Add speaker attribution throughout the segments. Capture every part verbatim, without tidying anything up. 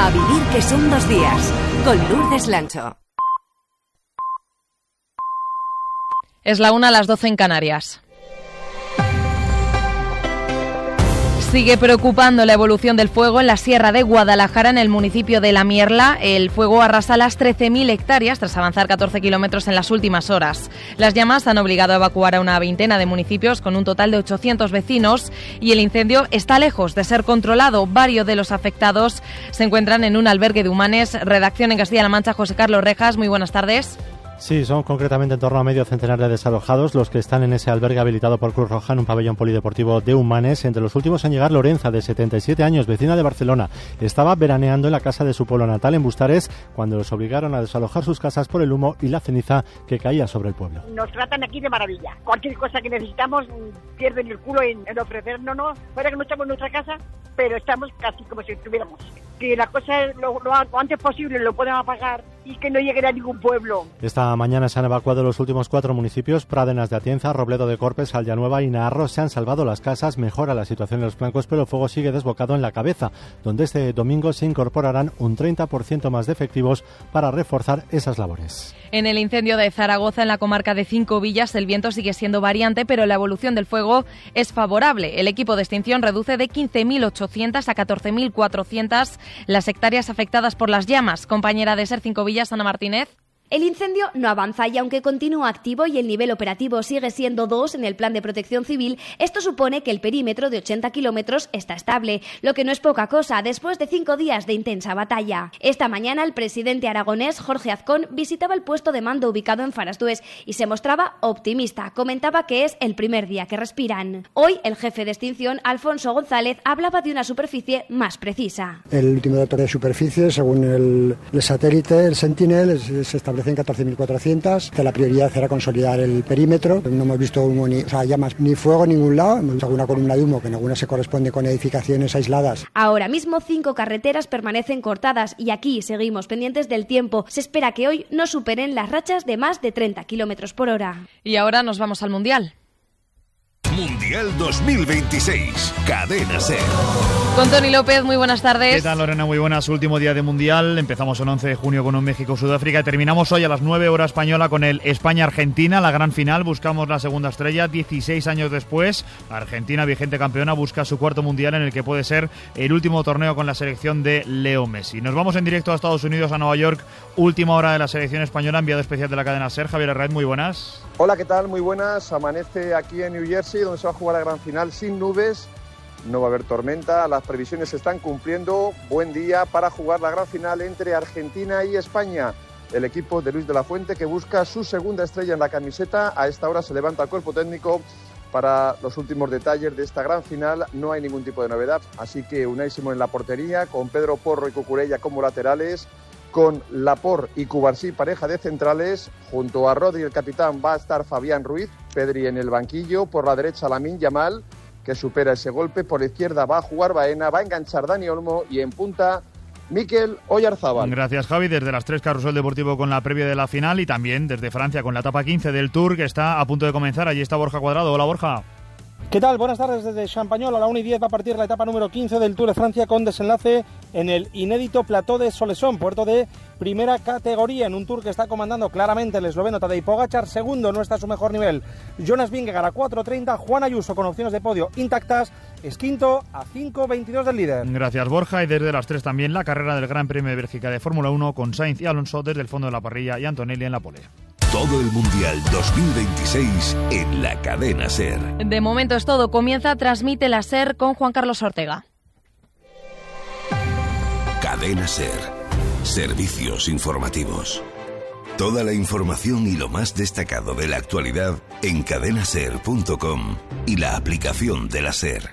Speaker 1: A vivir que son dos días, con Lourdes Lancho.
Speaker 2: Es la una, a las doce en Canarias. Sigue preocupando la evolución del fuego en la Sierra de Guadalajara, en el municipio de La Mierla. El fuego arrasa las trece mil hectáreas tras avanzar catorce kilómetros en las últimas horas. Las llamas han obligado a evacuar a una veintena de municipios con un total de ochocientos vecinos y el incendio está lejos de ser controlado. Varios de los afectados se encuentran en un albergue de Humanes. Redacción en Castilla-La Mancha, José Carlos Rejas. Muy buenas tardes.
Speaker 3: Sí, son concretamente en torno a medio centenar de desalojados los que están en ese albergue habilitado por Cruz Roja en un pabellón polideportivo de Humanes. Entre los últimos en llegar, Lorenza, de setenta y siete años, vecina de Barcelona. Estaba veraneando en la casa de su pueblo natal, en Bustares, cuando los obligaron a desalojar sus casas por el humo y la ceniza que caía sobre el pueblo.
Speaker 4: Nos tratan aquí de maravilla. Cualquier cosa que necesitamos pierden el culo en, en ofrecernos. Fuera que no estamos en nuestra casa, pero estamos casi como si estuviéramos. Que la cosa lo, lo, lo antes posible lo puedan apagar y que no lleguen a ningún pueblo.
Speaker 3: Esta mañana se han evacuado los últimos cuatro municipios: Pradenas de Atienza, Robledo de Corpes, Aldeanueva y Naharro. Se han salvado las casas, mejora la situación en los flancos, pero el fuego sigue desbocado en la cabeza, donde este domingo se incorporarán un treinta por ciento más de efectivos para reforzar esas labores.
Speaker 2: En el incendio de Zaragoza, en la comarca de Cinco Villas, el viento sigue siendo variante, pero la evolución del fuego es favorable. El equipo de extinción reduce de quince mil ochocientas a catorce mil cuatrocientas las hectáreas afectadas por las llamas. Compañera de Ser Cinco Villas, Ana Martínez.
Speaker 5: El incendio no avanza y aunque continúa activo y el nivel operativo sigue siendo dos en el plan de protección civil, esto supone que el perímetro de ochenta kilómetros está estable, lo que no es poca cosa después de cinco días de intensa batalla. Esta mañana el presidente aragonés, Jorge Azcón, visitaba el puesto de mando ubicado en Farasdués y se mostraba optimista. Comentaba que es el primer día que respiran. Hoy el jefe de extinción, Alfonso González, hablaba de una superficie más precisa.
Speaker 6: El último dato de superficie, según el, el satélite, el Sentinel, se establece en catorce mil cuatrocientas. La prioridad era consolidar el perímetro. No hemos visto humo ni, o sea, llamas ni fuego en ningún lado. Hemos visto alguna columna de humo que en algunas se corresponde con edificaciones aisladas.
Speaker 5: Ahora mismo cinco carreteras permanecen cortadas y aquí seguimos pendientes del tiempo. Se espera que hoy no superen las rachas de más de treinta kilómetros por hora.
Speaker 2: Y ahora nos vamos al Mundial.
Speaker 7: Mundial dos mil veintiséis, Cadena Ser.
Speaker 2: Con Toni López, muy buenas tardes.
Speaker 8: ¿Qué tal, Lorena? Muy buenas. Último día de Mundial. Empezamos el once de junio con un México-Sudáfrica. Terminamos hoy a las nueve hora española con el España-Argentina, la gran final. Buscamos la segunda estrella. dieciséis años después, Argentina, vigente campeona, busca su cuarto Mundial en el que puede ser el último torneo con la selección de Leo Messi. Nos vamos en directo a Estados Unidos, a Nueva York. Última hora de la selección española, enviado especial de la cadena Ser. Javier Herrera, muy buenas.
Speaker 9: Hola, ¿qué tal? Muy buenas. Amanece aquí en New Jersey, donde se va a jugar la gran final sin nubes. No va a haber tormenta, las previsiones se están cumpliendo. Buen día para jugar la gran final entre Argentina y España. El equipo de Luis de la Fuente, que busca su segunda estrella en la camiseta. A esta hora se levanta el cuerpo técnico para los últimos detalles de esta gran final. No hay ningún tipo de novedad, así que Unai Simón en la portería, con Pedro Porro y Cucurella como laterales, con Laporte y Cubarsí pareja de centrales. Junto a Rodri, el capitán, va a estar Fabián Ruiz, Pedri en el banquillo. Por la derecha, Lamine Yamal, que supera ese golpe. Por la izquierda va a jugar Baena, va a enganchar Dani Olmo y en punta Mikel Oyarzábal.
Speaker 8: Gracias, Javi. Desde las tres, Carrusel Deportivo con la previa de la final y también desde Francia con la etapa quince del Tour, que está a punto de comenzar. Allí está Borja Cuadrado. Hola, Borja.
Speaker 10: ¿Qué tal? Buenas tardes desde Champagnol. A la una y diez va a partir la etapa número quince del Tour de Francia, con desenlace en el inédito Plateau de Solesón, puerto de primera categoría, en un Tour que está comandando claramente el esloveno Tadej Pogačar. Segundo, no está a su mejor nivel, Jonas Vingegaard a cuatro treinta. Juan Ayuso, con opciones de podio intactas, es quinto a cinco veintidós del líder.
Speaker 8: Gracias, Borja. Y desde las tres también la carrera del Gran Premio de Bélgica de Fórmula uno, con Sainz y Alonso desde el fondo de la parrilla y Antonelli en la pole.
Speaker 7: Todo el Mundial dos mil veintiséis en la cadena Ser.
Speaker 2: De momento es todo. Comienza Transmite la Ser con Juan Carlos Ortega.
Speaker 7: Cadena Ser. Servicios informativos. Toda la información y lo más destacado de la actualidad en cadena ser punto com y la aplicación de la Ser.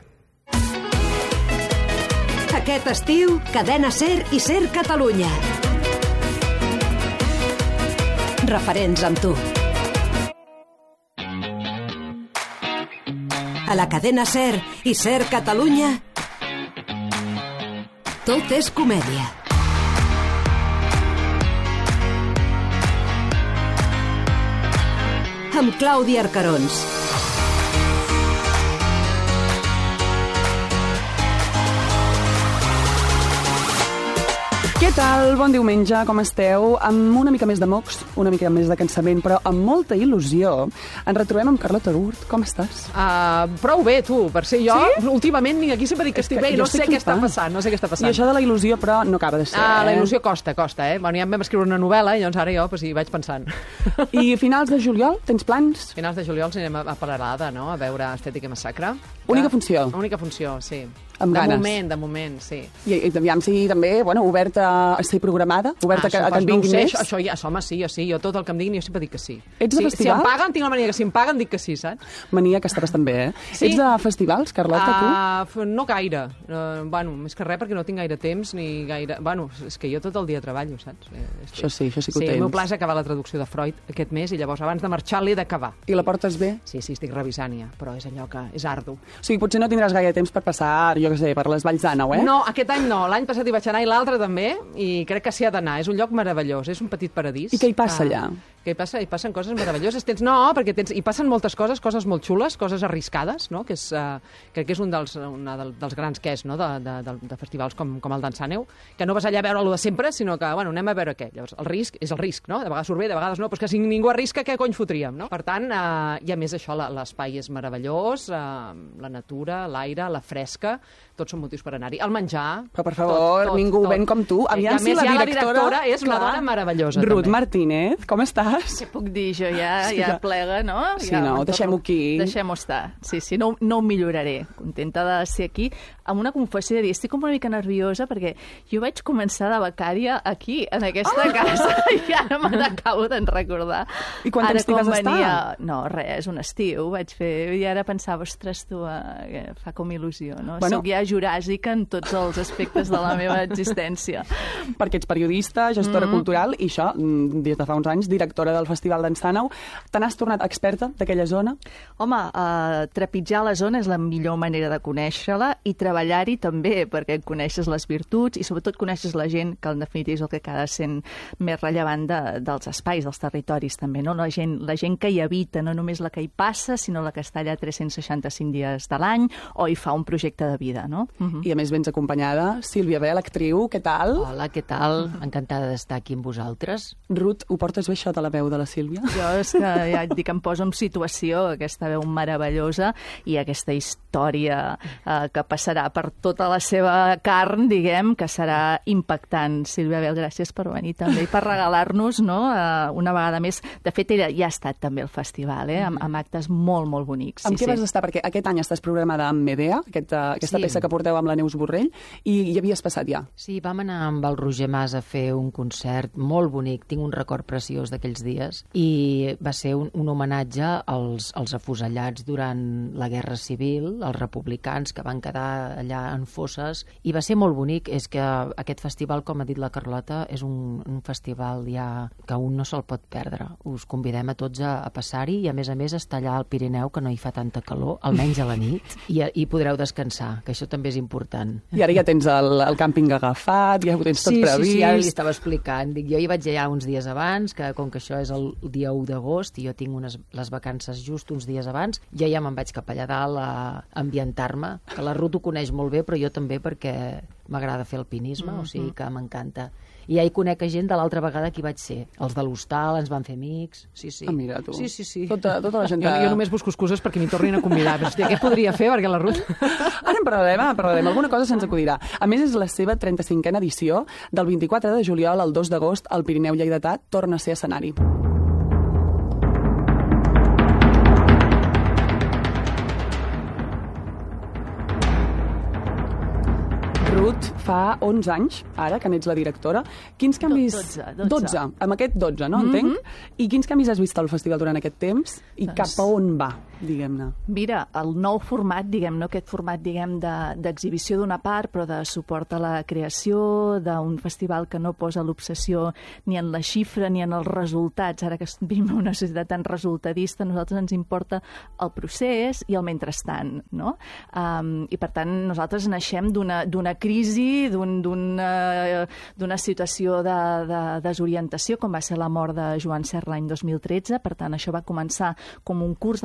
Speaker 1: Aquest estiu, Cadena Ser i Ser Catalunya. Referents amb tu. A la cadena Ser i Ser Catalunya, tot és comèdia. Amb Clàudia Arcarons.
Speaker 11: Què tal? Bon diumenge, com esteu? Amb una mica més de mocs, una mica més de cansament, però amb molta il·lusió. Ens retrobem amb Carlota Gurt. Com estàs?
Speaker 12: Uh, prou bé, tu. Per ser jo,
Speaker 11: sí?
Speaker 12: últimament vinc aquí sempre dic que estic bé i no sé què està passant. No sé què està passant.
Speaker 11: I això de la il·lusió, però, no acaba de ser.
Speaker 12: Ah,
Speaker 11: eh?
Speaker 12: la il·lusió costa, costa, eh? Bueno, ja em vam escriure una novel·la i llavors ara jo pues, hi vaig pensant.
Speaker 11: I finals de juliol, tens plans?
Speaker 12: Finals de juliol ens anem a Paralada, no? A veure Estètica i Massacre.
Speaker 11: Única funció?
Speaker 12: Única funció, sí.
Speaker 11: Amb
Speaker 12: de
Speaker 11: ganes.
Speaker 12: moment, de moment, sí.
Speaker 11: I, i aviam si també, bueno, oberta a ser programada, oberta
Speaker 12: ah,
Speaker 11: que, a que en
Speaker 12: no
Speaker 11: vinguin
Speaker 12: sé,
Speaker 11: més.
Speaker 12: Això, això ja, home, sí, jo sí, jo tot el que em diguin jo sempre dic que sí.
Speaker 11: Ets de
Speaker 12: sí,
Speaker 11: festivals?
Speaker 12: Si em paguen, tinc la mania que si em paguen dic que sí, saps?
Speaker 11: Mania que estaràs també, eh?
Speaker 12: Sí?
Speaker 11: Ets de festivals, Carlota,
Speaker 12: uh, tu? No gaire. Uh, bueno, més que res perquè no tinc gaire temps ni gaire... Bueno, és que jo tot el dia treballo, saps? Eh,
Speaker 11: això sí, això sí que ho
Speaker 12: sí,
Speaker 11: tens.
Speaker 12: El meu pla és acabar la traducció de Freud aquest mes i llavors abans de marxar l'he d'acabar.
Speaker 11: I la portes bé?
Speaker 12: Sí, sí, estic revisant ja, però és allò que és ardu.
Speaker 11: O sigui, potser no tindràs gaire temps per passar, jo què sé, per les Valls d'Àneu, eh?
Speaker 12: No, aquest any no. L'any passat hi vaig anar i l'altre també, i crec que s'hi ha d'anar. És un lloc meravellós, és un petit paradís.
Speaker 11: I què hi passa allà?
Speaker 12: Què hi passa? Hi passen coses meravelloses. Tens, no, perquè tens, hi passen moltes coses, coses molt xules, coses arriscades, no? Que és, uh, crec que és un dels, una del, dels grans que és, no? de, de, de, de festivals com, com el d'Ensàneu, que no vas allà a veure allò de sempre, sinó que, bueno, anem a veure què. Llavors, el risc és el risc, no? De vegades surt bé, de vegades no, però és que si ningú arrisca, què cony fotríem, no? Per tant, uh, i a més això, l'espai és meravellós, uh, la natura, l'aire, la fresca, tots són motius per anar-hi. El menjar...
Speaker 11: Però, per favor, tot, tot, ningú tot. Ben com tu. Aviam
Speaker 12: I a
Speaker 11: si
Speaker 12: més,
Speaker 11: la directora...
Speaker 12: ja la directora és
Speaker 11: clar,
Speaker 12: una dona meravellosa.
Speaker 11: Ruth
Speaker 12: també.
Speaker 11: Martínez, com estàs?
Speaker 13: Què puc dir jo? Ja,
Speaker 11: sí,
Speaker 13: ja,
Speaker 11: ja
Speaker 13: plega, no?
Speaker 11: Sí,
Speaker 13: ja
Speaker 11: no, deixem-ho aquí.
Speaker 13: Deixem-ho estar. Sí, sí, no, no ho milloraré. Contenta de ser aquí. Amb una confessió de dir, estic una mica nerviosa perquè jo vaig començar de becària aquí, en aquesta oh! casa, i ara me n'acabo d'en recordar.
Speaker 11: I quant temps t'hi vas
Speaker 13: venia... estar? No, res, un estiu vaig fer, i ara pensava, ostres, tu, eh, fa com il·lusió, no? Bueno, Soc ja juràsica en tots els aspectes de la meva existència.
Speaker 11: Perquè ets periodista, gestora mm. cultural, i això, des de fa uns anys, directora del Festival d'Ensàneu. Te n'has tornat experta d'aquella zona?
Speaker 13: Home, uh, trepitjar la zona és la millor manera de conèixer-la i treballar-hi també, perquè coneixes les virtuts i sobretot coneixes la gent, que en definitiva és el que cada sent més rellevant de, dels espais, dels territoris també, no? La gent, la gent que hi habita, no només la que hi passa, sinó la que està allà tres-cents seixanta-cinc dies de l'any o hi fa un projecte de vida, no?
Speaker 11: Uh-huh. I a més vens acompanyada, Sílvia Bel, actriu, què tal?
Speaker 14: Hola, què tal? Encantada d'estar aquí amb vosaltres.
Speaker 11: Ruth, ho portes bé això de la veu de la Sílvia?
Speaker 13: Jo és que ja et dic, em poso en situació, aquesta veu meravellosa i aquesta història eh, que passarà per tota la seva carn, diguem, que serà impactant. Sílvia Bel, gràcies per venir també i per regalar-nos, no?, uh, una vegada més. De fet, ella ja ha estat també al festival, eh?, amb, amb actes molt, molt bonics.
Speaker 11: Amb
Speaker 13: sí,
Speaker 11: què
Speaker 13: sí.
Speaker 11: vas estar? Perquè aquest any estàs programada amb Medea, aquest, uh, aquesta
Speaker 14: sí.
Speaker 11: peça que porteu amb la Neus Borrell, i hi havies passat ja.
Speaker 14: Sí, vam anar amb el Roger Mas a fer un concert molt bonic, tinc un record preciós d'aquells dies, i va ser un, un homenatge als, als afusellats durant la Guerra Civil, els republicans que van quedar allà en fosses, i va ser molt bonic. És que aquest festival, com ha dit la Carlota, és un, un festival ja que un no se'l pot perdre. Us convidem a tots a, a passar-hi i, a més a més, estar allà al Pirineu, que no hi fa tanta calor, almenys a la nit, i, i podreu descansar, que això també és important.
Speaker 11: I ara ja tens el, el càmping agafat, ja ho tens tot
Speaker 14: sí,
Speaker 11: previst.
Speaker 14: Sí, sí, ara li estava explicant. Dic, jo hi vaig allà uns dies abans, que com que això és el dia u d'agost i jo tinc unes, les vacances just uns dies abans, ja ja me'n vaig cap allà dalt a ambientar-me, que la Ruth ho coneix molt bé, però jo també, perquè m'agrada fer alpinisme, mm-hmm. o sigui que m'encanta. I ja hi conec gent de l'altra vegada que hi vaig ser. Els de l'hostal ens van fer amics. Sí, sí.
Speaker 11: Ah, mira, tu.
Speaker 14: Sí, sí, sí.
Speaker 11: Tota, tota la gent...
Speaker 12: Jo, jo només busco excuses perquè m'hi tornin a convidar. Però, hòstia, què podria fer perquè la Ruth...
Speaker 11: Ara en parlarem, en parlarem. Alguna cosa se'ns acudirà. A més, és la seva trenta-cinquena edició. Del vint-i-quatre de juliol al dos d'agost, el Pirineu Lleidatà torna a ser escenari. Ruth, fa onze anys, ara, que n'ets la directora. Quins canvis...
Speaker 13: dotze, dotze.
Speaker 11: dotze. Amb aquest dotze, no? Entenc? Mm-hmm. I quins canvis has vist al festival durant aquest temps? I doncs... cap a on va, diguem-ne?
Speaker 13: Mira, el nou format, diguem, no aquest format, diguem, d'exhibició de, d'una part, però de suport a la creació, d'un festival que no posa l'obsessió ni en la xifra ni en els resultats. Ara que vivim en una societat tan resultadista, a nosaltres ens importa el procés i el mentrestant, no? Um, I, per tant, nosaltres naixem d'una d'una crisi, d'una un, un, situació de, de desorientació, com va ser la mort de Joan Serra l'any dos mil tretze. Per tant, això va començar com un curs de dansa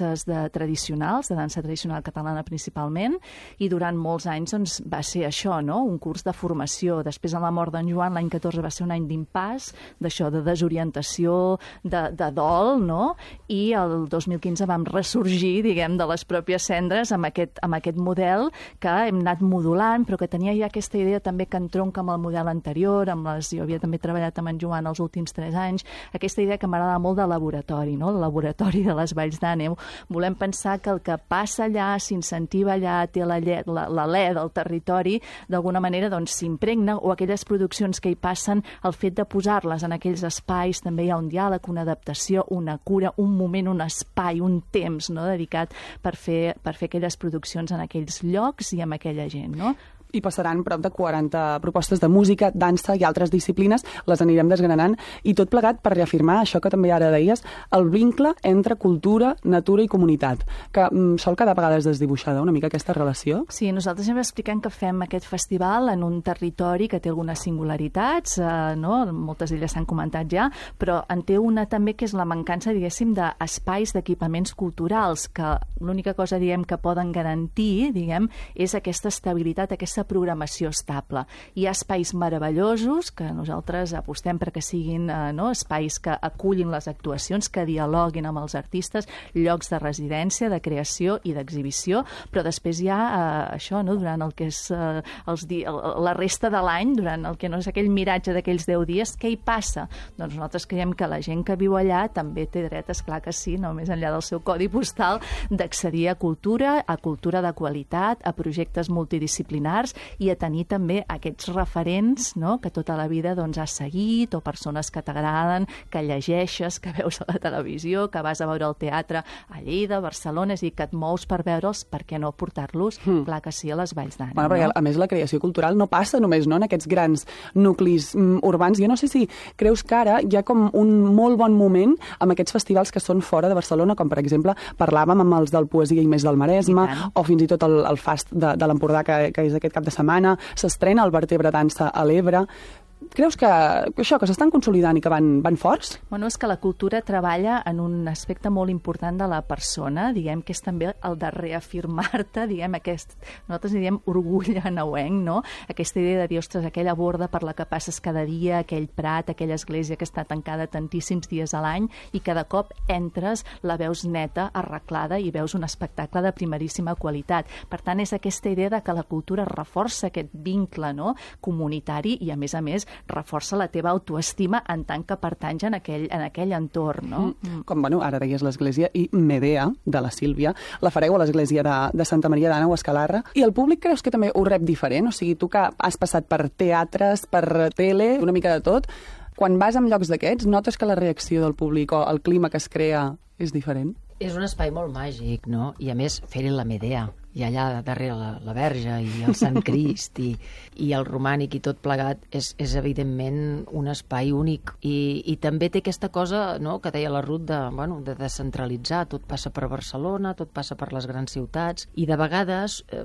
Speaker 13: danses de tradicionals, de dansa tradicional catalana principalment, i durant molts anys doncs, va ser això, no? Un curs de formació. Després, en la mort d'en Joan, l'any catorze va ser un any d'impàs, d'això, de desorientació, de, de dol, no? I el dos mil quinze vam ressorgir, diguem, de les pròpies cendres amb aquest, amb aquest model que hem anat modulant, però que tenia ja aquesta idea també que entronca amb el model anterior, amb les, jo havia també treballat amb en Joan els últims tres anys, aquesta idea que m'agrada molt de laboratori, no? El laboratori de les Valls d'Àneu. Volem pensar que el que passa allà, s'incentiva allà, té l'alè la, del territori, d'alguna manera doncs s'impregna, o aquelles produccions que hi passen, el fet de posar-les en aquells espais, també hi ha un diàleg, una adaptació, una cura, un moment, un espai, un temps, no?, dedicat per fer, per fer aquelles produccions en aquells llocs i amb aquella gent, no?
Speaker 11: I passaran prop de quaranta propostes de música, dansa i altres disciplines, les anirem desgranant, i tot plegat per reafirmar això que també ara deies, el vincle entre cultura, natura i comunitat, que mm, sol quedar a vegades desdibuixada una mica aquesta relació.
Speaker 13: Sí, nosaltres hem explicat que fem aquest festival en un territori que té algunes singularitats, eh, no? Moltes d'elles s'han comentat ja, però en té una també que és la mancança, diguéssim, d'espais, d'equipaments culturals, que l'única cosa, diguem, que poden garantir, diguem, és aquesta estabilitat, aquesta programació estable. Hi ha espais meravellosos que nosaltres apostem perquè siguin eh, no, espais que acullin les actuacions, que dialoguin amb els artistes, llocs de residència, de creació i d'exhibició, però després hi ha eh, això, no, durant el que és eh, els di la resta de l'any, durant el que no és aquell miratge d'aquells deu dies, què hi passa? Doncs nosaltres creiem que la gent que viu allà també té dret, esclar que sí, no més enllà del seu codi postal, d'accedir a cultura, a cultura de qualitat, a projectes multidisciplinars, i a tenir també aquests referents, no?, que tota la vida doncs, has seguit, o persones que t'agraden, que llegeixes, que veus a la televisió, que vas a veure el teatre a Lleida, a Barcelona, és a dir, que et mous per veure'ls, per què no portar-los, mm. clar que sí, a les Valls d'Àneu.
Speaker 11: Bueno, perquè,
Speaker 13: no?
Speaker 11: A més, la creació cultural no passa només, no?, en aquests grans nuclis mm, urbans. Jo no sé si creus que ara hi ha com un molt bon moment amb aquests festivals que són fora de Barcelona, com per exemple parlàvem amb els del Poesia i Més del Maresme, o fins i tot el, el Fast de, de l'Empordà, que, que és aquest cap de setmana, s'estrena el Vertebre Dansa a l'Ebre. Creus que això, que s'estan consolidant i que van, van forts?
Speaker 13: Bueno, és que la cultura treballa en un aspecte molt important de la persona, diguem que és també el de reafirmar-te, diguem, aquest, nosaltres diem orgull aneuenc, no? Aquesta idea de dir, ostres, aquella borda per la que passes cada dia, aquell prat, aquella església que està tancada tantíssims dies a l'any i que de cop entres, la veus neta, arreglada i veus un espectacle de primeríssima qualitat. Per tant, és aquesta idea de que la cultura reforça aquest vincle, no?, comunitari i, a més a més, reforça la teva autoestima en tant que pertanys en aquell, en aquell entorn, no?
Speaker 11: Mm. Com, bueno, ara deies l'església i Medea, de la Sílvia, la fareu a l'església de, de Santa Maria d'Àneu, a Escalarra, i el públic creus que també ho rep diferent? O sigui, tu que has passat per teatres, per tele, una mica de tot, quan vas en llocs d'aquests, notes que la reacció del públic o el clima que es crea és diferent?
Speaker 14: És un espai molt màgic, no? I a més, fer-hi la Medea, i allà darrere la, la Verge i el Sant Crist i, i el romànic i tot plegat és, és evidentment un espai únic i, i també té aquesta cosa, no?, que deia la Ruth de, bueno, de descentralitzar, tot passa per Barcelona, tot passa per les grans ciutats i de vegades eh,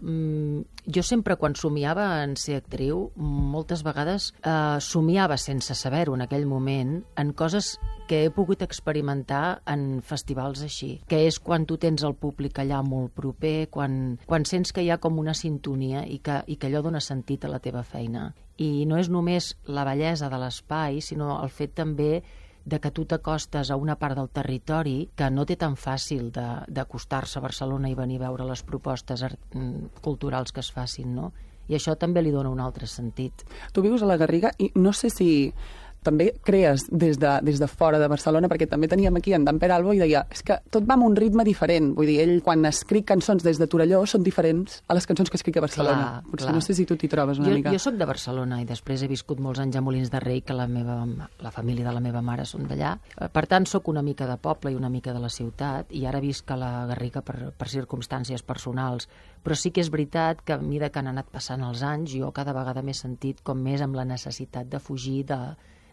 Speaker 14: jo sempre quan somiava en ser actriu moltes vegades eh, somiava sense saber-ho en aquell moment en coses que he pogut experimentar en festivals així, que és quan tu tens el públic allà molt proper, quan, quan sents que hi ha com una sintonia i que, i que allò dona sentit a la teva feina. I no és només la bellesa de l'espai, sinó el fet també de que tu t'acostes a una part del territori que no té tan fàcil d'acostar-se a Barcelona i venir a veure les propostes art, culturals que es facin, no? I això també li dona un altre sentit.
Speaker 11: Tu vius a la Garriga i no sé si també crees des de, des de fora de Barcelona, perquè també teníem aquí en Dan Peralbo i deia, és que tot va amb un ritme diferent. Vull dir, ell quan escric cançons des de Torelló són diferents a les cançons que escric a Barcelona.
Speaker 14: Clar,
Speaker 11: Potser
Speaker 14: clar.
Speaker 11: no sé si tu t'hi trobes una
Speaker 14: jo,
Speaker 11: mica.
Speaker 14: Jo soc de Barcelona i després he viscut molts anys a Molins de Rei, que la, meva, la família de la meva mare són d'allà. Per tant, sóc una mica de poble i una mica de la ciutat, i ara visc a la Garriga per, per circumstàncies personals. Però sí que és veritat que a mesura que han anat passant els anys, jo cada vegada m'he sentit com més amb la necessitat de fugir de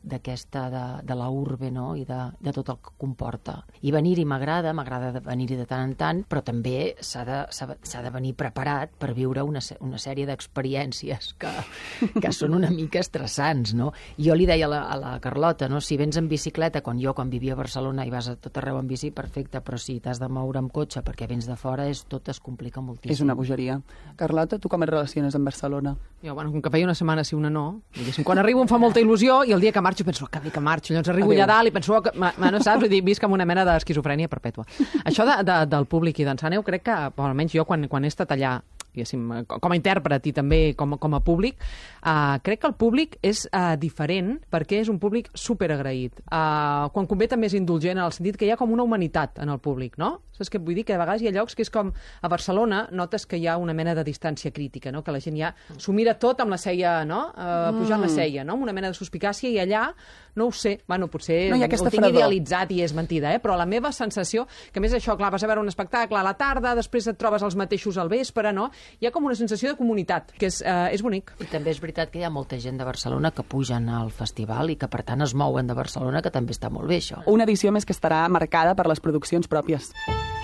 Speaker 14: d'aquesta, de, de la urbe, no? I de, de tot el que comporta. I venir-hi m'agrada, m'agrada venir-hi de tant en tant, però també s'ha de, s'ha de venir preparat per viure una, una sèrie d'experiències que, que són una mica estressants, no? Jo li deia a la, a la Carlota, no? Si vens en bicicleta, quan jo, quan vivia a Barcelona i vas a tot arreu en bici, perfecte, però si t'has de moure amb cotxe perquè vens de fora, és, tot es complica moltíssim.
Speaker 11: És una bogeria. Carlota, tu com et relaciones amb Barcelona?
Speaker 12: Jo, bueno, com que feia una setmana sí, una no, diguéssim, quan arribo em fa molta il·lusió i el dia que marxo penso, que bé que marxo, llavors arribo allà dalt i penso, que, no saps, vull dir, visc amb una mena d'esquizofrènia perpètua. Això de, de, del públic i d'en Sàneu, crec que, almenys jo, quan, quan he estat allà, com a intèrpret i també com, com a públic, uh, crec que el públic és uh, diferent perquè és un públic superagraït. Uh, quan convé també és indulgent en el sentit que hi ha com una humanitat en el públic, no? Saps què vull dir? Que a vegades hi ha llocs que és com a Barcelona notes que hi ha una mena de distància crítica, no? Que la gent ja s'ho mira tot amb la ceia, no? Uh, pujant la ceia, no? Amb una mena de suspicàcia, i allà, no ho sé, bueno, potser
Speaker 11: no
Speaker 12: ho tinc idealitzat i és mentida, eh? Però la meva sensació, que a més això, clar, vas a veure un espectacle a la tarda, després et trobes els mateixos al vespre, no? Hi ha com una sensació de comunitat, que és, uh, és bonic.
Speaker 14: I també és veritat que hi ha molta gent de Barcelona que pugen al festival i que, per tant, es mouen de Barcelona, que també està molt bé, això.
Speaker 11: Una edició més que estarà marcada per les produccions pròpies.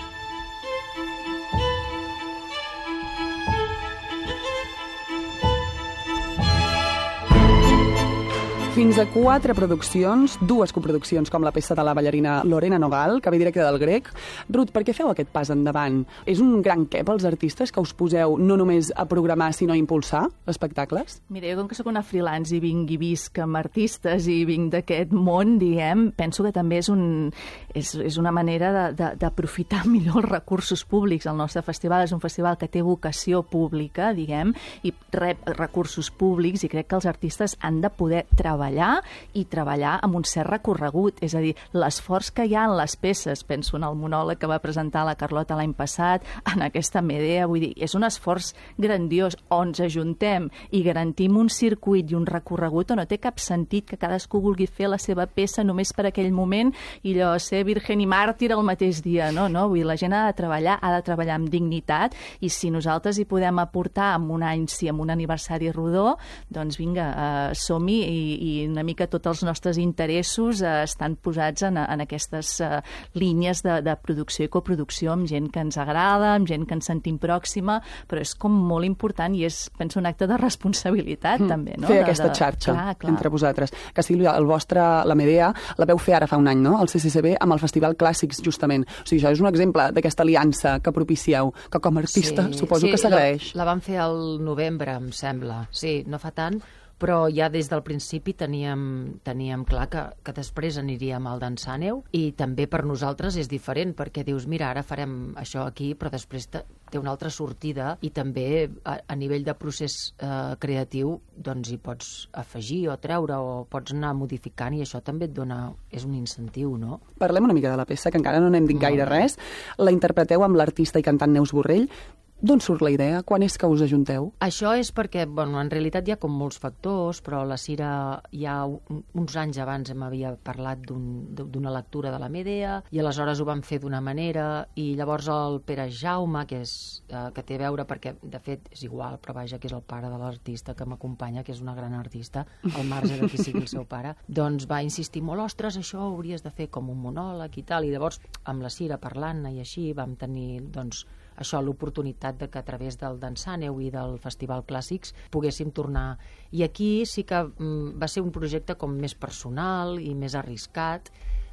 Speaker 11: Fins a quatre produccions, dues coproduccions com la peça de la ballarina Lorena Nogal, que ve directe del grec. Ruth, per què feu aquest pas endavant? És un gran què pels artistes que us poseu no només a programar, sinó a impulsar espectacles?
Speaker 13: Mira, jo com que sóc una freelance i vinc i visc amb artistes i vinc d'aquest món, diguem, penso que també és, un, és, és una manera d'aprofitar millor els recursos públics. El nostre festival és un festival que té vocació pública, diguem, i rep recursos públics, i crec que els artistes han de poder treballar i treballar amb un cert recorregut, és a dir, l'esforç que hi ha en les peces, penso en el monòleg que va presentar la Carlota l'any passat, en aquesta Medea, vull dir, és un esforç grandiós on ens ajuntem i garantim un circuit i un recorregut on no té cap sentit que cadascú vulgui fer la seva peça només per aquell moment i allò ser virgen i màrtir el mateix dia, no, no, vull dir, la gent ha de treballar, ha de treballar amb dignitat, i si nosaltres hi podem aportar amb un any, si amb un aniversari rodó, doncs vinga, uh, som-hi, i, i una mica tots els nostres interessos eh, estan posats en, en aquestes eh, línies de, de producció i coproducció amb gent que ens agrada, amb gent que ens sentim pròxima, però és com molt important i és, penso, un acte de responsabilitat mm, també, no?
Speaker 11: Fer
Speaker 13: de,
Speaker 11: aquesta
Speaker 13: de...
Speaker 11: xarxa
Speaker 13: clar, clar.
Speaker 11: entre vosaltres. Que Sílvia, el vostre, la Medea, la veu fer ara fa un any, no? El C C C B amb el Festival Clàssics, justament. O sigui, això és un exemple d'aquesta aliança que propicieu, que com a artista
Speaker 14: sí,
Speaker 11: suposo
Speaker 14: sí,
Speaker 11: que s'agraeix.
Speaker 14: La, la vam fer al novembre, em sembla. Sí, no fa tant, però ja des del principi teníem, teníem clar que, que després aniríem al d'en Sàneu, i també per nosaltres és diferent, perquè dius, mira, ara farem això aquí, però després te, té una altra sortida, i també a, a nivell de procés eh, creatiu doncs hi pots afegir o treure o pots anar modificant, i això també et dona, és un incentiu, no?
Speaker 11: Parlem una mica de la peça, que encara no n'hem dit gaire res. La interpreteu amb l'artista i cantant Neus Borrell. D'on surt la idea? Quan és que us ajunteu?
Speaker 14: Això és perquè, bueno, en realitat hi ha com molts factors, però la Cira ja uns anys abans m'havia parlat d'una lectura de la Medea, i aleshores ho vam fer d'una manera, i llavors el Pere Jaume, que, és, eh, que té a veure, perquè de fet és igual, però vaja, que és el pare de l'artista que m'acompanya, que és una gran artista, al marge de qui sigui el seu pare, doncs va insistir molt, ostres, això ho hauries de fer com un monòleg i tal, i llavors amb la Cira parlant-ne i així vam tenir, doncs, això, l'oportunitat de que a través del d'en Sàneu i del Festival Clàssics poguéssim tornar. I aquí sí que mm, va ser un projecte com més personal i més arriscat.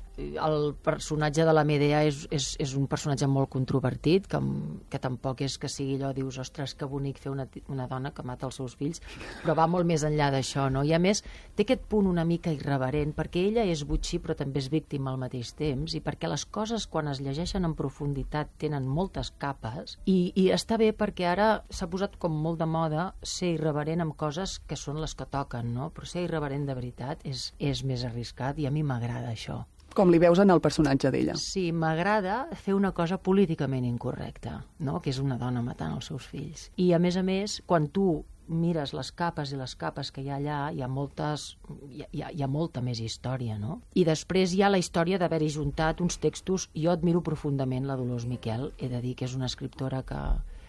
Speaker 14: El personatge de la Medea és, és, és un personatge molt controvertit, que, que tampoc és que sigui allò, dius, ostres, que bonic fer una, una dona que mata els seus fills, però va molt més enllà d'això, no? I a més té aquest punt una mica irreverent, perquè ella és botxí però també és víctima al mateix temps, i perquè les coses quan es llegeixen en profunditat tenen moltes capes, i, i està bé perquè ara s'ha posat com molt de moda ser irreverent amb coses que són les que toquen, no? Però ser irreverent de veritat és, és més arriscat, i a mi m'agrada això.
Speaker 11: Com li veus en el personatge d'ella.
Speaker 14: Sí, m'agrada fer una cosa políticament incorrecta, no? Que és una dona matant els seus fills. I, a més a més, quan tu mires les capes i les capes que hi ha allà, hi ha moltes, hi ha, hi ha molta més història, no? I després hi ha la història d'haver-hi juntat uns textos. Jo admiro profundament la Dolors Miquel, he de dir que és una escriptora que,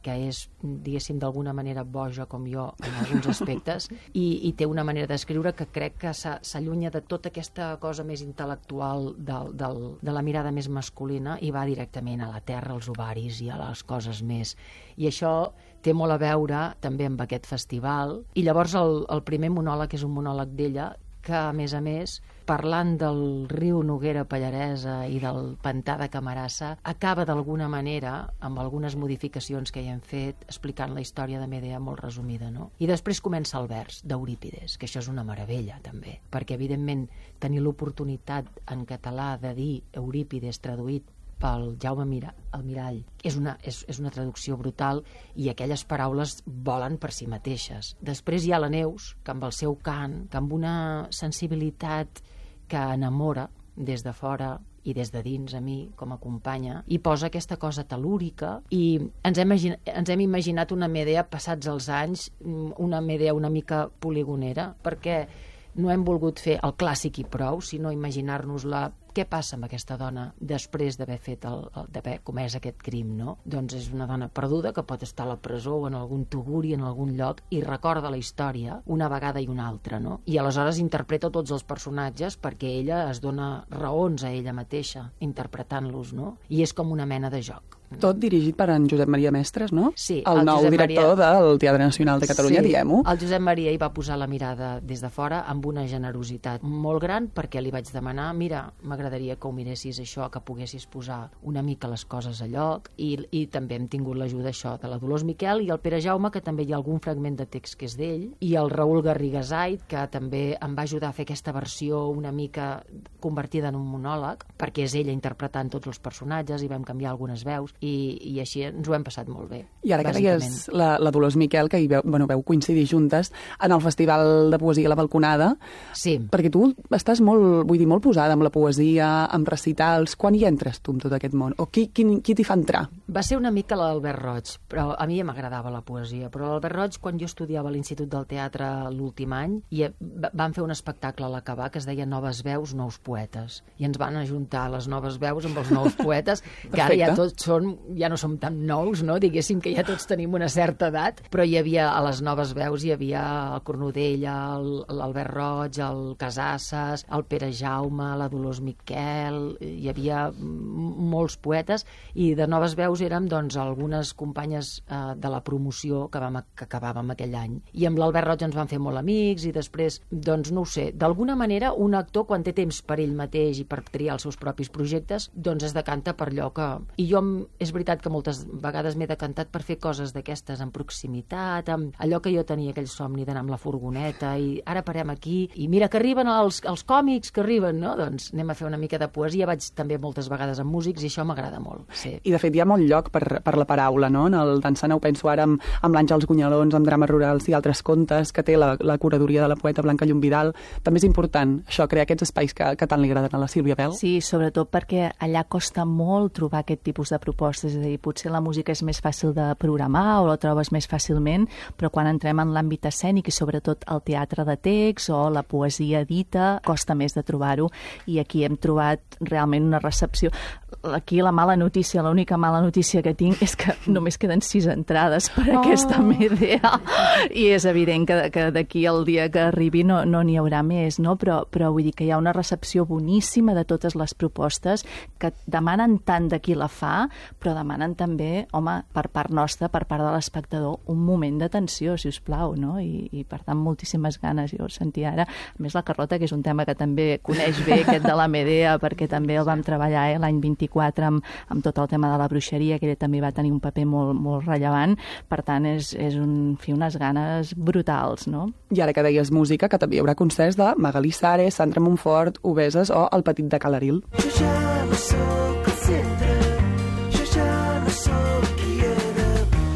Speaker 14: que és, diguéssim, d'alguna manera boja com jo en alguns aspectes, i, i té una manera d'escriure que crec que s'allunya de tota aquesta cosa més intel·lectual del, del, de la mirada més masculina i va directament a la terra, als ovaris i a les coses més. I això té molt a veure també amb aquest festival. I llavors el, el primer monòleg és un monòleg d'ella que, a més a més, parlant del riu Noguera Pallaresa i del pantà de Camarasa, acaba d'alguna manera, amb algunes modificacions que hi hem fet, explicant la història de Medea molt resumida, no? I després comença el vers d'Eurípides, que això és una meravella, també, perquè, evidentment, tenir l'oportunitat en català de dir Eurípides traduït pel Jaume Mira, el Mirall, és una, és, és una traducció brutal i aquelles paraules volen per si mateixes. Després hi ha la Neus, que amb el seu cant, que amb una sensibilitat que enamora des de fora i des de dins a mi com a companya, i posa aquesta cosa telúrica, i ens hem, ens hem imaginat una Medea passats els anys, una Medea una mica poligonera, perquè no hem volgut fer el clàssic i prou, sinó imaginar-nos-la què passa amb aquesta dona després d'haver fet el, el, d'haver comès aquest crim, no? Doncs és una dona perduda que pot estar a la presó o en algun tuguri, en algun lloc, i recorda la història una vegada i una altra, no? I aleshores interpreta tots els personatges perquè ella es dona raons a ella mateixa interpretant-los, no? I és com una mena de joc.
Speaker 11: Tot dirigit per en Josep Maria Mestres, no?
Speaker 14: Sí.
Speaker 11: El, el nou Josep director Maria... del Teatre Nacional de Catalunya, sí, diguem-ho.
Speaker 14: El Josep Maria hi va posar la mirada des de fora amb una generositat molt gran, perquè li vaig demanar, mira, m'agradaria que ho miressis això, que poguessis posar una mica les coses a lloc, i, i també hem tingut l'ajuda això de la Dolors Miquel i el Pere Jaume, que també hi ha algun fragment de text que és d'ell, i el Raül Garrigasait, que també em va ajudar a fer aquesta versió una mica convertida en un monòleg, perquè és ella interpretant tots els personatges i vam canviar algunes veus, i, i així ens ho hem passat molt bé.
Speaker 11: I ara que deies la, la Dolors Miquel, que hi veu, bueno, veu coincidir juntes en el Festival de Poesia La Balconada,
Speaker 14: sí, perquè
Speaker 11: tu estàs molt, vull dir, molt posada amb la poesia, amb recitals. Quan hi entres tu en tot aquest món? O qui, qui, qui t'hi fa entrar?
Speaker 14: Va ser una mica l'Albert Roig, però a mi m'agradava la poesia, però l'Albert Roig, quan jo estudiava a l'Institut del Teatre l'últim any, i van fer un espectacle a l'acabar que es deia Noves veus, nous poetes, i ens van ajuntar les noves veus amb els nous poetes, que ara ja tots són, ja no som tan nous, no? Diguéssim que ja tots tenim una certa edat, però hi havia a les noves veus, hi havia el Cornudella, l'Albert Roig, el Casasses, el Pere Jaume, la Dolors Miquel, hi havia molts poetes, i de noves veus érem doncs algunes companyes eh, de la promoció que, vam, que acabàvem aquell any. I amb l'Albert Roig ens van fer molt amics, i després, doncs no ho sé, d'alguna manera un actor quan té temps per ell mateix i per triar els seus propis projectes, doncs es decanta per allò que... I jo, és veritat que moltes vegades m'he decantat per fer coses d'aquestes en proximitat, amb allò que jo tenia aquell somni d'anar amb la furgoneta i ara parem aquí, i mira que arriben els, els còmics que arriben, no? Doncs anem a fer una mica de poesia. Vaig també moltes vegades amb músics i això m'agrada molt. Sí.
Speaker 11: I de fet hi ha molt lloc per, per la paraula, no? En el Dansant ho penso ara amb, amb l'Àngels Gunyalons, amb Drames Rurals i altres contes que té la, la curadoria de la poeta Blanca Llomvidal. També és important això, crear aquests espais que, que tant li agraden a la Sílvia Bel.
Speaker 13: Sí, sobretot perquè allà costa molt trobar aquest tipus de propostes, és a dir, potser la música és més fàcil de programar o la trobes més fàcilment, però quan entrem en l'àmbit escènic i sobretot el teatre de text o la poesia dita, costa més de trobar-ho, i aquí hem trobat realment una recepció. Aquí la mala notícia, l'única mala notícia que tinc és que només queden sis entrades per a oh. aquesta Medea, i és evident que, que d'aquí al dia que arribi no no n'hi haurà més, no? Però, però vull dir que hi ha una recepció boníssima de totes les propostes que demanen tant de qui la fa, però demanen també, home, per part nostra, per part de l'espectador, un moment d'atenció, si us plau, no? I, i per tant, moltíssimes ganes. Jo sentia ara, a més la Carlota, que és un tema que també coneix bé, aquest de la Medea, perquè també el vam treballar eh, l'any vint-i-quatre amb, amb tot el tema de la bruixeria, que ella també va tenir un paper molt, molt rellevant. Per tant, és, és un, fi, unes ganes brutals, no?
Speaker 11: I ara que deies música, que també hi haurà concerts de Magalí Sares, Sandra Montfort, Obeses o El Petit de Calaril.
Speaker 15: Jo ja no soc el centre, jo ja no soc qui era.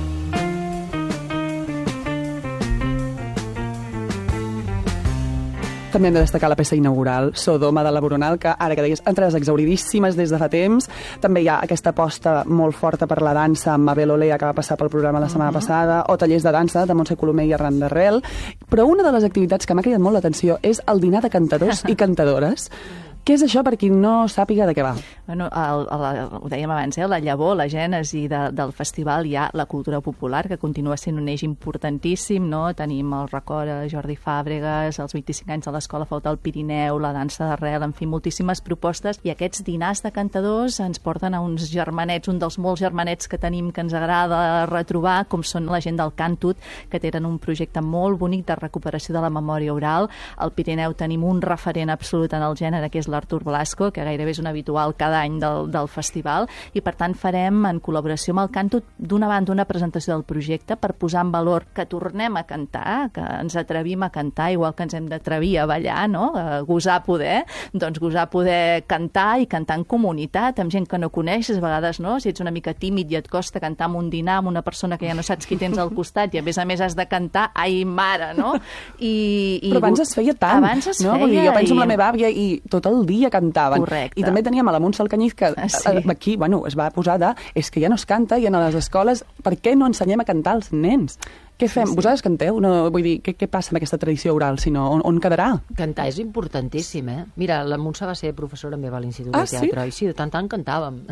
Speaker 11: També hem de destacar la peça inaugural, Sodoma de la Boronal, que ara que deies, entrades exauridíssimes des de fa temps. També hi ha aquesta aposta molt forta per la dansa amb Mabel Olea, que va passar pel programa la setmana uh -huh. passada, o tallers de dansa de Montse Colomer i Arran d'Arrel. Però una de les activitats que m'ha cridat molt l'atenció és el dinar de cantadors i cantadores. Què és això per qui no sàpiga de què va?
Speaker 13: Bueno, el, el, ho dèiem abans, eh? la llavor, la gènesi de, del festival, hi ha la cultura popular, que continua sent un eix importantíssim, no? Tenim el record a Jordi Fàbregas, els vint-i-cinc anys de l'Escola Flauta al Pirineu, la dansa d'arrel, en fi, moltíssimes propostes, i aquests dinars de cantadors ens porten a uns germanets, un dels molts germanets que tenim que ens agrada retrobar, com són la gent del Cantut, que tenen un projecte molt bonic de recuperació de la memòria oral. Al Pirineu tenim un referent absolut en el gènere, que és l'Artur Blasco, que gairebé és un habitual cada any del, del festival, i per tant farem en col·laboració amb el Cantut d'una banda una presentació del projecte per posar en valor que tornem a cantar, que ens atrevim a cantar, igual que ens hem d'atrevir a ballar, no? A gosar poder, doncs gosar poder cantar i cantar en comunitat, amb gent que no coneixes, a vegades, no? Si ets una mica tímid i et costa cantar amb un dinar, amb una persona que ja no saps qui tens al costat i a més a més has de cantar, ai mare, no? I, i...
Speaker 11: Però abans es feia tant,
Speaker 13: abans es
Speaker 11: no?
Speaker 13: feia,
Speaker 11: Vull dir, jo penso
Speaker 13: i...
Speaker 11: en la meva àvia i tot el dia cantaven.
Speaker 13: Correcte.
Speaker 11: I també teníem a la Montse Alcañiz que
Speaker 13: sí.
Speaker 11: aquí, bueno, es va posar de és que ja no es canta i en les escoles per què no ensenyem a cantar als nens? Què fem? Sí, sí. Vosaltres canteu? No, vull dir, què, què passa amb aquesta tradició oral? Si no, on, on quedarà?
Speaker 14: Cantar és importantíssim, eh? Mira, la Montse va ser professora meva a l'Institut
Speaker 11: ah,
Speaker 14: de Teatre,
Speaker 11: sí?
Speaker 14: i sí, de tant en tant cantàvem.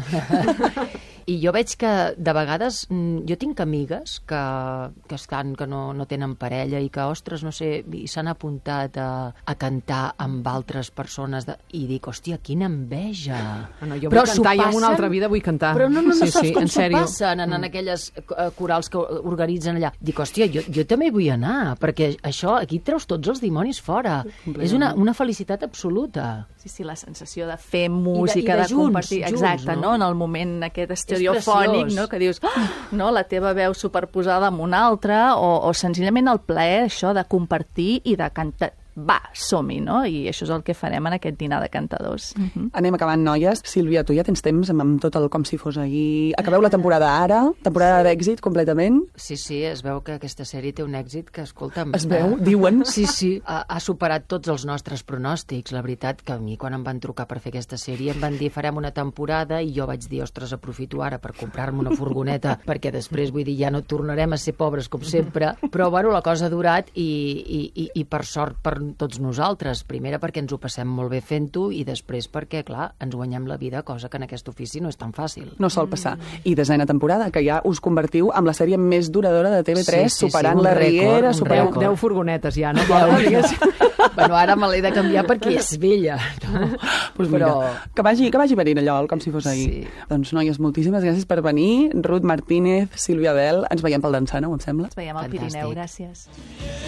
Speaker 14: I jo veig que, de vegades, jo tinc amigues que, que estan, que no, no tenen parella i que, ostres, no sé, s'han apuntat a, a cantar amb altres persones de, i dic, hòstia, quina enveja.
Speaker 12: Ah, no, jo vull cantar i en una altra vida vull cantar.
Speaker 14: Però no, no, no
Speaker 12: sí,
Speaker 14: saps
Speaker 12: sí,
Speaker 14: com
Speaker 12: en
Speaker 14: s'ho
Speaker 12: sèrio.
Speaker 14: passen en, en aquelles corals que organitzen allà. Dic, hòstia, jo, jo també vull anar, perquè això, aquí treus tots els dimonis fora. És una, una felicitat absoluta.
Speaker 13: Sí, sí, la sensació de fer música,
Speaker 14: I de, i de,
Speaker 13: de
Speaker 14: junts,
Speaker 13: compartir...
Speaker 14: junts,
Speaker 13: Exacte, no?
Speaker 14: no?
Speaker 13: En el moment aquest estereofònic, no? Que dius, oh, no? La teva veu superposada amb una altra, o, o senzillament el plaer, això, de compartir i de cantar. Va, som-hi, no? I això és el que farem en aquest dinar de cantadors. Uh -huh.
Speaker 11: Anem acabant, noies. Sílvia, tu ja tens temps amb, amb tot el com si fos ahir. Acabeu la temporada ara, temporada sí. d'èxit completament.
Speaker 14: Sí, sí, es veu que aquesta sèrie té un èxit que, escolta'm...
Speaker 11: Es veu, uh, diuen.
Speaker 14: Sí, sí, ha, ha superat tots els nostres pronòstics. La veritat que a mi, quan em van trucar per fer aquesta sèrie, em van dir, farem una temporada, i jo vaig dir, ostres, aprofito ara per comprar-me una furgoneta, perquè després, vull dir, ja no tornarem a ser pobres com sempre. Però, bueno, la cosa ha durat i, i, i, i per sort, per tots nosaltres. Primera perquè ens ho passem molt bé fent-ho i després perquè, clar, ens guanyem la vida, cosa que en aquest ofici no és tan fàcil.
Speaker 11: No sol passar. I desena temporada, que ja us convertiu en la sèrie més duradora de T V tres,
Speaker 14: sí, sí,
Speaker 11: superant
Speaker 14: sí,
Speaker 11: la
Speaker 14: rècord,
Speaker 11: Riera, superant...
Speaker 12: Deu furgonetes ja, no?
Speaker 14: Bueno, ara me l'he de canviar perquè és vella. No?
Speaker 11: Pues mira, Però... que, vagi, que vagi venint allò, com si fos ahir. Sí. Doncs, noies, moltíssimes gràcies per venir. Ruth Martínez, Sílvia Bel, ens veiem pel Dansano, em sembla.
Speaker 13: Ens veiem al Pirineu, gràcies.